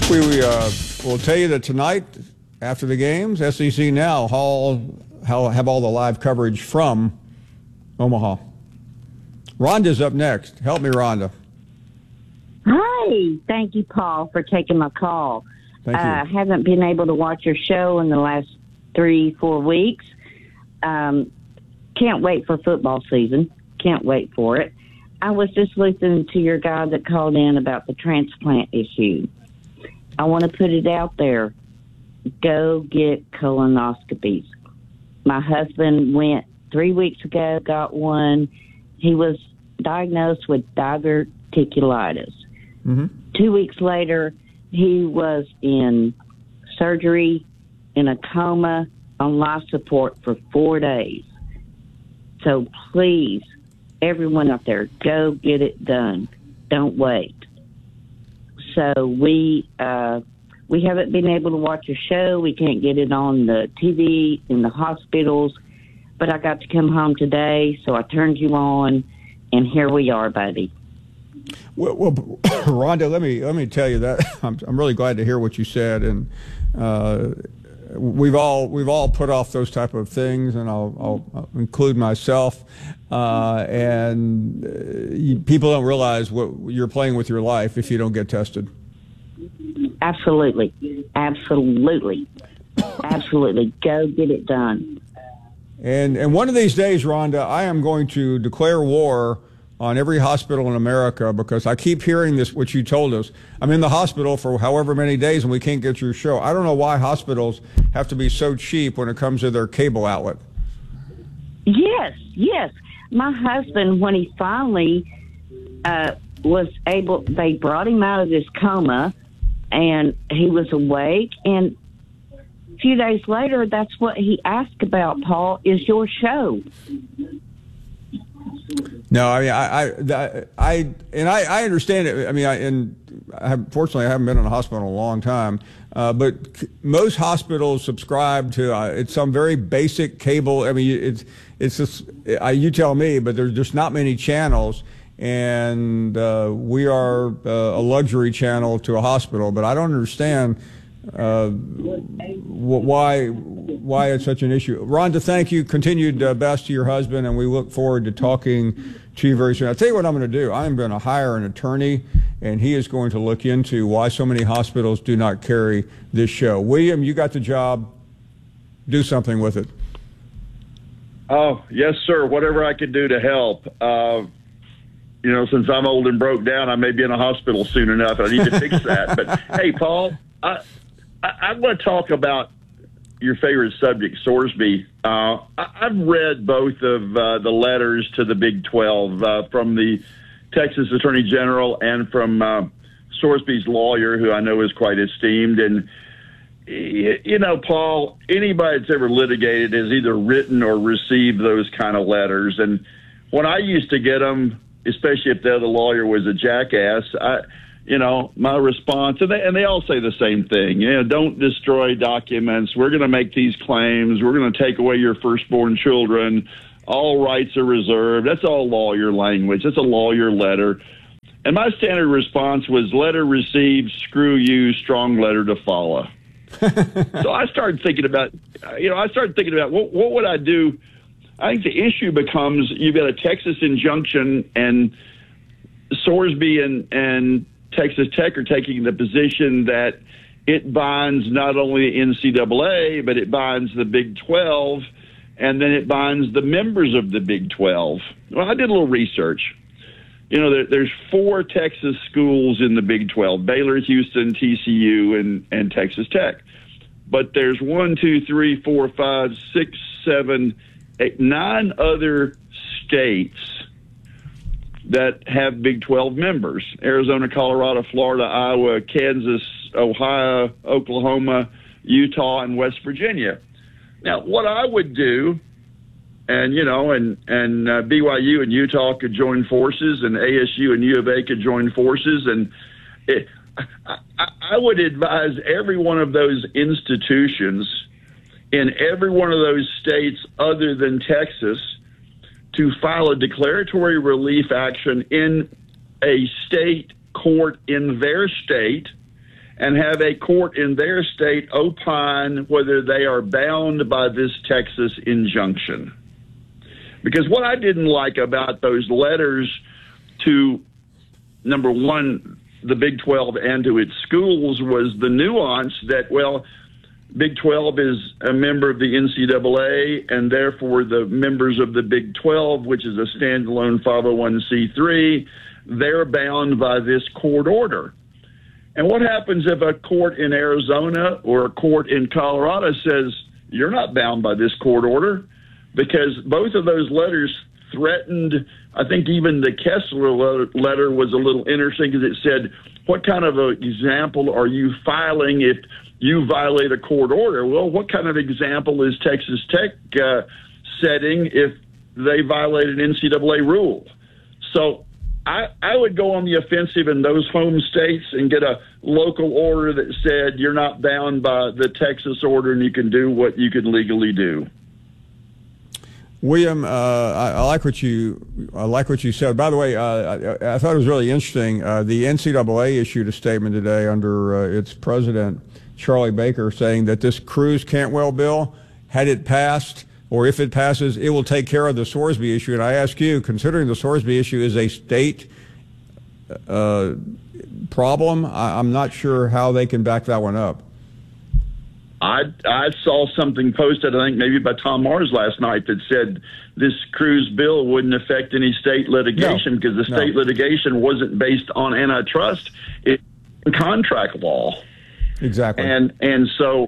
We will tell you that tonight, after the games, SEC Now have all the live coverage from Omaha. Rhonda's up next. Help me, Rhonda. Hi. Thank you, Paul, for taking my call. Thank you. I haven't been able to watch your show in the last 3-4 weeks. Can't wait for football season. Can't wait for it. I was just listening to your guy that called in about the transplant issue. I want to put it out there. Go get colonoscopies. My husband went 3 weeks ago, got one. He was diagnosed with diverticulitis. Mm-hmm. 2 weeks later, he was in surgery, in a coma, on life support for 4 days. So please, everyone out there, go get it done. Don't wait. So we haven't been able to watch your show. We can't get it on the TV in the hospitals. But I got to come home today, so I turned you on, and here we are, buddy. Well, Rhonda, let me tell you that I'm really glad to hear what you said, and we've all put off those type of things, and I'll include myself. People don't realize what you're playing with your life if you don't get tested. Absolutely. Go get it done. And one of these days, Rhonda, I am going to declare war on every hospital in America, because I keep hearing this, what you told us. I'm in the hospital for however many days and we can't get your show. I don't know why hospitals have to be so cheap when it comes to their cable outlet. Yes. My husband, when he finally was able, they brought him out of this coma and he was awake, and a few days later, that's what he asked about, Paul, is your show. No, I mean, I understand it. I mean, fortunately, I haven't been in a hospital in a long time. But most hospitals subscribe to it's some very basic cable. I mean, it's just you tell me, but there's just not many channels, and we are a luxury channel to a hospital. But I don't understand why it's such an issue. Rhonda, thank you. Continued best to your husband, and we look forward to talking to you very soon. I'll tell you what I'm going to do. I'm going to hire an attorney, and he is going to look into why so many hospitals do not carry this show. William, you got the job. Do something with it. Oh, yes, sir. Whatever I can do to help. Since I'm old and broke down, I may be in a hospital soon enough. I need to fix that. But, hey, Paul, I want to talk about your favorite subject, Sorsby. I've read both of the letters to the Big 12 from the Texas Attorney General and from Sorsby's lawyer, who I know is quite esteemed. And, Paul, anybody that's ever litigated has either written or received those kind of letters. And when I used to get them, especially if the other lawyer was a jackass, my response, and they all say the same thing, don't destroy documents. We're going to make these claims. We're going to take away your firstborn children. All rights are reserved. That's all lawyer language. That's a lawyer letter. And my standard response was, letter received, screw you, strong letter to follow. So I started thinking about, what would I do? I think the issue becomes you've got a Texas injunction, and Sorsby and Texas Tech are taking the position that it binds not only the NCAA, but it binds the Big 12, and then it binds the members of the Big 12. Well, I did a little research. There's 4 Texas schools in the Big 12, Baylor, Houston, TCU, and Texas Tech. But there's 1, 2, 3, 4, 5, 6, 7, 8, 9 other states that have Big 12 members: Arizona, Colorado, Florida, Iowa, Kansas, Ohio, Oklahoma, Utah, and West Virginia. Now, what I would do, and BYU and Utah could join forces, and ASU and U of A could join forces, and I would advise every one of those institutions in every one of those states other than Texas to file a declaratory relief action in a state court in their state and have a court in their state opine whether they are bound by this Texas injunction. Because what I didn't like about those letters to, number one, the Big 12 and to its schools was the nuance that, well, Big 12 is a member of the NCAA, and therefore the members of the Big 12, which is a standalone 501c3, they're bound by this court order. And what happens if a court in Arizona or a court in Colorado says, you're not bound by this court order? Because both of those letters threatened, I think even the Kessler letter was a little interesting because it said, what kind of an example are you filing if you violate a court order? Well, what kind of example is Texas Tech setting if they violate an NCAA rule? So I would go on the offensive in those home states and get a local order that said you're not bound by the Texas order and you can do what you can legally do. William, I like what you said. By the way, I thought it was really interesting. The NCAA issued a statement today under its president, Charlie Baker, saying that this Cruz-Cantwell bill, had it passed, or if it passes, it will take care of the Sorsby issue. And I ask you, considering the Sorsby issue is a state problem, I'm not sure how they can back that one up. I saw something posted, I think maybe by Tom Mars last night, that said this Cruz bill wouldn't affect any state litigation because the state litigation wasn't based on antitrust, it's contract law. Exactly. And so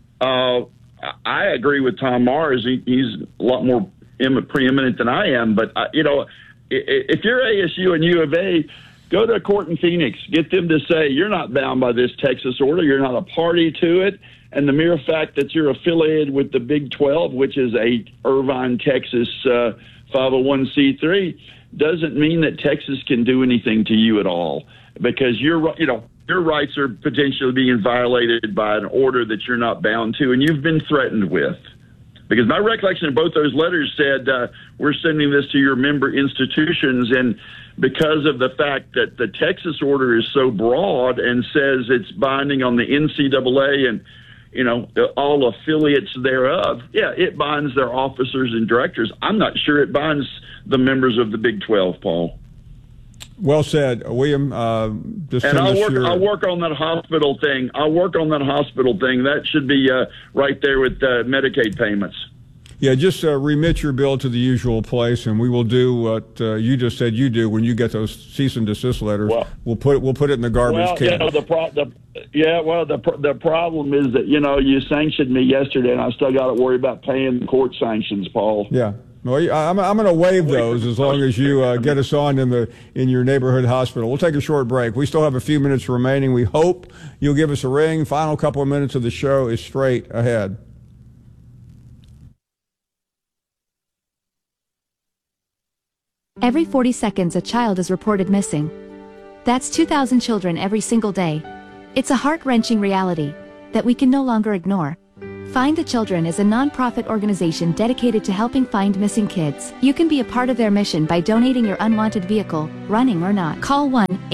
I agree with Tom Mars. He's a lot more preeminent than I am. But, if you're ASU and U of A, go to a court in Phoenix. Get them to say you're not bound by this Texas order. You're not a party to it. And the mere fact that you're affiliated with the Big 12, which is a Irvine, Texas 501c3, doesn't mean that Texas can do anything to you at all because your rights are potentially being violated by an order that you're not bound to and you've been threatened with. Because my recollection of both those letters said, we're sending this to your member institutions, and because of the fact that the Texas order is so broad and says it's binding on the NCAA and all affiliates thereof, it binds their officers and directors. I'm not sure it binds the members of the Big 12, Paul. Well said, William. I'll work on that hospital thing. That should be right there with Medicaid payments. Yeah, just remit your bill to the usual place, and we will do what you just said you do when you get those cease and desist letters. Well, we'll put it in the garbage can. The problem is that you sanctioned me yesterday, and I still got to worry about paying the court sanctions, Paul. Yeah. Well, I'm going to waive those as long as you get us on in your neighborhood hospital. We'll take a short break. We still have a few minutes remaining. We hope you'll give us a ring. Final couple of minutes of the show is straight ahead. Every 40 seconds, a child is reported missing. That's 2,000 children every single day. It's a heart-wrenching reality that we can no longer ignore. Find the Children is a non-profit organization dedicated to helping find missing kids. You can be a part of their mission by donating your unwanted vehicle, running or not. Call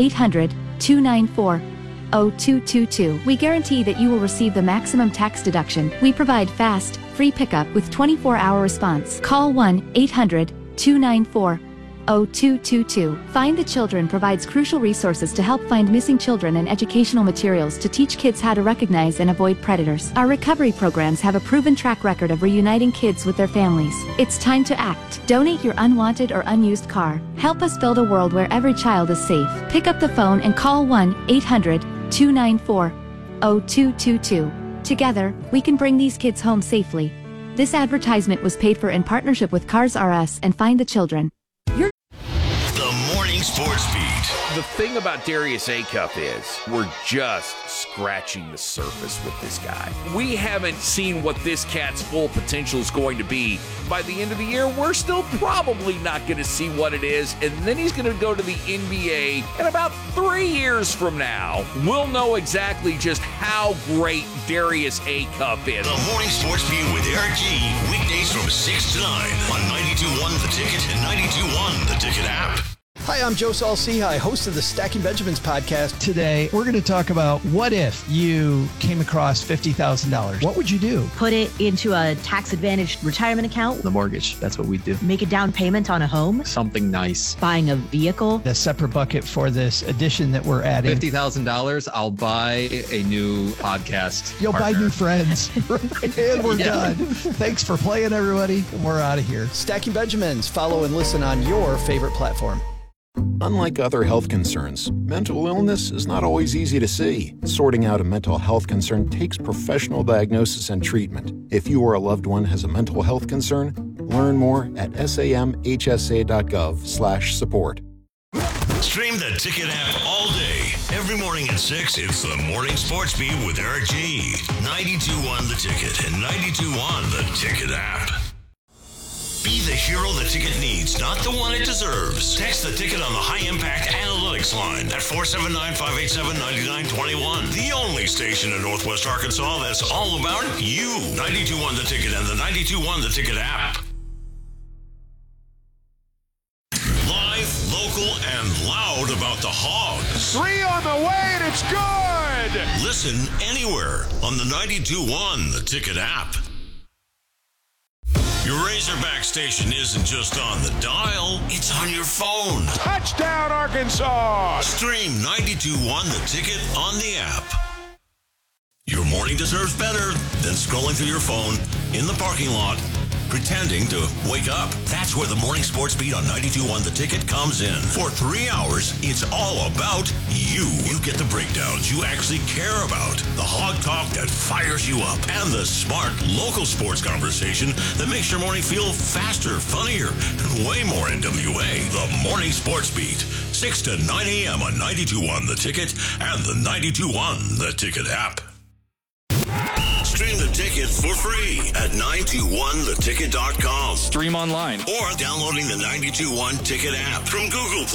1-800-294-0222. We guarantee that you will receive the maximum tax deduction. We provide fast, free pickup with 24-hour response. Call 1-800-294-0222. Find the Children provides crucial resources to help find missing children and educational materials to teach kids how to recognize and avoid predators. Our recovery programs have a proven track record of reuniting kids with their families. It's time to act. Donate your unwanted or unused car. Help us build a world where every child is safe. Pick up the phone and call 1-800-294-0222. Together, we can bring these kids home safely. This advertisement was paid for in partnership with Cars R Us and Find the Children. Sports Beat. The thing about Darius Acuff is we're just scratching the surface with this guy. We haven't seen what this cat's full potential is going to be. By the end of the year, we're still probably not going to see what it is, and then he's going to go to the NBA, and about 3 years from now, we'll know exactly just how great Darius Acuff is. The Morning Sports Beat with Eric G. Weekdays from 6 to 9 on 92.1 The Ticket and 92.1 The Ticket app. Hi, I'm Joe Saul-Sehy, host of the Stacking Benjamins podcast. Today, we're going to talk about what if you came across $50,000? What would you do? Put it into a tax-advantaged retirement account. The mortgage, that's what we do. Make a down payment on a home. Something nice. Buying a vehicle. A separate bucket for this addition that we're adding. $50,000, I'll buy a new podcast. You'll partner. buy new friends. And we're done. Thanks for playing, everybody. We're out of here. Stacking Benjamins. Follow and listen on your favorite platform. Unlike other health concerns, mental illness is not always easy to see. Sorting out a mental health concern takes professional diagnosis and treatment. If you or a loved one has a mental health concern, learn more at samhsa.gov/support. Stream the Ticket app all day. Every morning at 6, it's the Morning Sports Beat with Eric G. 92.1 The Ticket and 92.1 The Ticket app. Be the hero the ticket needs, not the one it deserves. Text the ticket on the High Impact Analytics line at 479-587-9921. The only station in Northwest Arkansas that's all about you. 92.1 The Ticket and the 92.1 The Ticket app. Live, local, and loud about the Hogs. 3 on the way, and it's good! Listen anywhere on the 92.1 The Ticket app. Your Razorback station isn't just on the dial, it's on your phone. Touchdown, Arkansas! Stream 92.1 The Ticket on the app. Your morning deserves better than scrolling through your phone in the parking lot, pretending to wake up. That's where the Morning Sports Beat on 92.1 The Ticket comes in. For 3 hours, it's all about you. You get the breakdowns you actually care about, the hog talk that fires you up, and the smart local sports conversation that makes your morning feel faster, funnier, and way more NWA. The Morning Sports Beat, 6 to 9 a.m. on 92.1 The Ticket and the 92.1 The Ticket app. Stream the ticket for free at 921theticket.com. Stream online. Or downloading the 92.1 Ticket app from Google Play.